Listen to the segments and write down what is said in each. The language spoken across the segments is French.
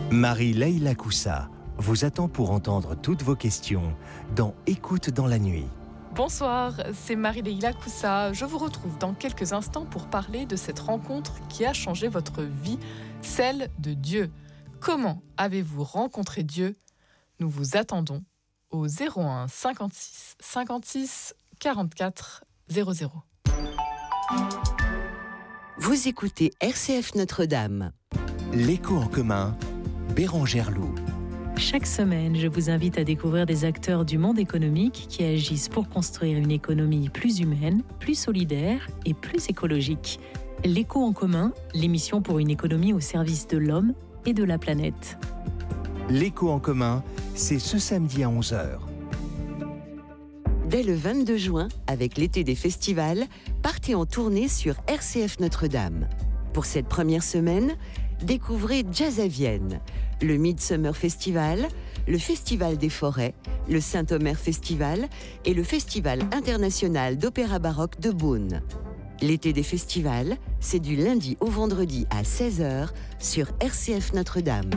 Marie-Leila Coussa vous attend pour entendre toutes vos questions dans Écoute dans la nuit. Bonsoir, c'est Marie-Leila Coussa. Je vous retrouve dans quelques instants pour parler de cette rencontre qui a changé votre vie, celle de Dieu. Comment avez-vous rencontré Dieu ? Nous vous attendons au 01 56 56 44 00. Vous écoutez RCF Notre-Dame. L'écho en commun, Bérangère Loup. Chaque semaine, je vous invite à découvrir des acteurs du monde économique qui agissent pour construire une économie plus humaine, plus solidaire et plus écologique. L'écho en commun, l'émission pour une économie au service de l'homme et de la planète. L'écho en commun, c'est ce samedi à 11h. Dès le 22 juin, avec l'été des festivals, partez en tournée sur RCF Notre-Dame. Pour cette première semaine, découvrez Jazz à Vienne, le Midsummer Festival, le Festival des Forêts, le Saint-Omer Festival et le Festival international d'opéra baroque de Beaune. L'été des festivals, c'est du lundi au vendredi à 16h sur RCF Notre-Dame.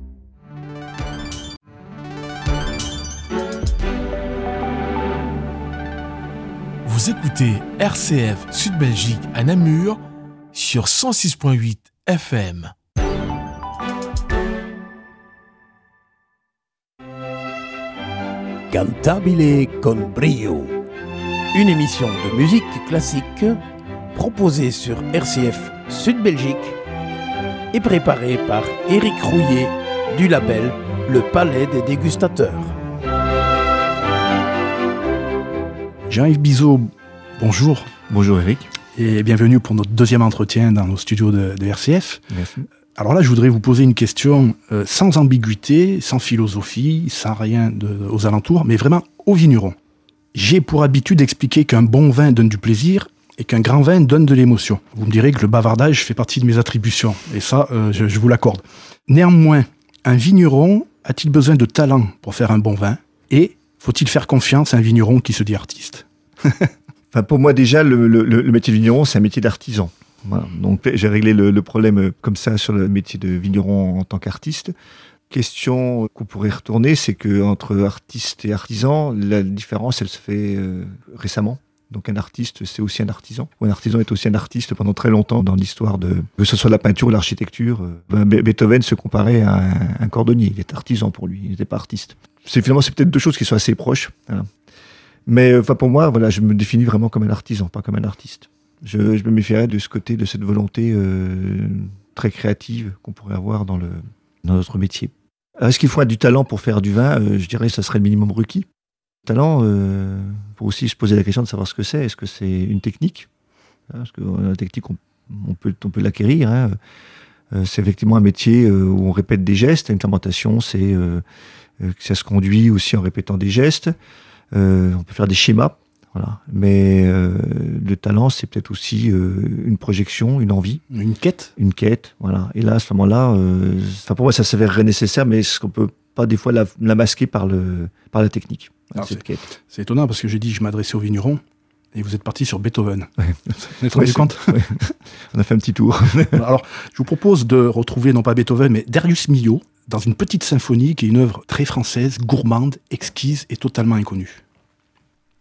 Vous écoutez RCF Sud-Belgique à Namur sur 106.8 FM. Cantabile con brio. Une émission de musique classique proposée sur RCF Sud-Belgique et préparée par Éric Rouillet du label Le Palais des Dégustateurs. Jean-Yves Bizot, bonjour. Bonjour Eric. Et bienvenue pour notre deuxième entretien dans nos studios de RCF. Merci. Alors là, je voudrais vous poser une question sans ambiguïté, sans philosophie, sans rien aux alentours, mais vraiment au vigneron. J'ai pour habitude d'expliquer qu'un bon vin donne du plaisir et qu'un grand vin donne de l'émotion. Vous me direz que le bavardage fait partie de mes attributions, et ça, je vous l'accorde. Néanmoins, un vigneron a-t-il besoin de talent pour faire un bon vin ? Et faut-il faire confiance à un vigneron qui se dit artiste ? Enfin, pour moi, déjà, le métier de vigneron, c'est un métier d'artisan. Voilà. Donc, j'ai réglé le problème comme ça sur le métier de vigneron en tant qu'artiste. Question qu'on pourrait retourner, c'est qu'entre artiste et artisan, la différence, elle se fait récemment. Donc, un artiste, c'est aussi un artisan. Ou un artisan est aussi un artiste pendant très longtemps dans l'histoire que ce soit la peinture ou l'architecture. Beethoven se comparait à un cordonnier. Il était artisan pour lui, il n'était pas artiste. C'est peut-être deux choses qui sont assez proches. Voilà. Mais pour moi, voilà, je me définis vraiment comme un artisan, pas comme un artiste. Je me méfierais de ce côté, de cette volonté très créative qu'on pourrait avoir dans notre métier. Alors, est-ce qu'il faut du talent pour faire du vin ? Je dirais que ça serait le minimum requis. Le talent, faut aussi se poser la question de savoir ce que c'est. Est-ce que c'est une technique ? Parce que la technique, on peut l'acquérir. Hein. C'est effectivement un métier où on répète des gestes. Une fermentation, c'est que ça se conduit aussi en répétant des gestes. On peut faire des schémas. Voilà. Mais le talent, c'est peut-être aussi une projection, une envie. Une quête. Une quête, voilà. Et là, à ce moment-là, pour moi, ça s'avérerait nécessaire, mais est-ce qu'on peut pas des fois la masquer par la technique, cette quête. C'est étonnant parce que j'ai dit que je m'adressais aux vignerons et vous êtes parti sur Beethoven. Ouais. Vous êtes rendu compte ? Ouais. On a fait un petit tour. Alors, je vous propose de retrouver non pas Beethoven, mais Darius Milhaud dans une petite symphonie qui est une œuvre très française, gourmande, exquise et totalement inconnue.